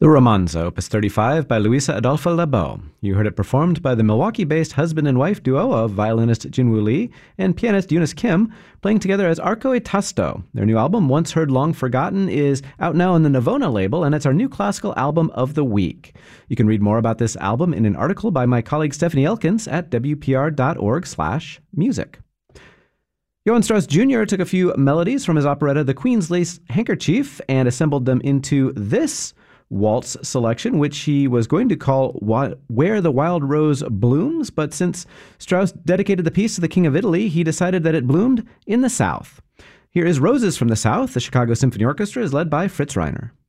The Romanzo, Opus 35 by Luisa Adolfo Labo. You heard it performed by the Milwaukee-based husband and wife duo of violinist Jinwoo Lee and pianist Eunice Kim, playing together as Arco e Tasto. Their new album, Once Heard Long Forgotten, is out now on the Navona label, and it's our new classical album of the week. You can read more about this album in an article by my colleague Stephanie Elkins at wpr.org/music. Johann Strauss Jr. took a few melodies from his operetta The Queen's Lace Handkerchief and assembled them into this waltz selection, which he was going to call Where the Wild Rose Blooms, but since Strauss dedicated the piece to the King of Italy, he decided that it bloomed in the South. Here is Roses from the South. The Chicago Symphony Orchestra is led by Fritz Reiner.